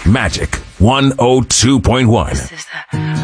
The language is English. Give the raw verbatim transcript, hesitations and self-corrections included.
Magic one oh two point one. This is the